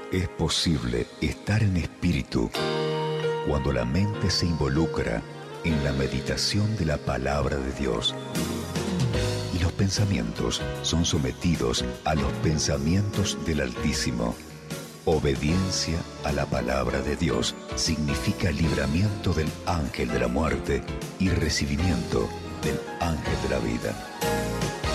Es posible estar en espíritu cuando la mente se involucra en la meditación de la palabra de Dios y los pensamientos son sometidos a los pensamientos del Altísimo. Obediencia a la palabra de Dios significa libramiento del ángel de la muerte y recibimiento del ángel de la vida.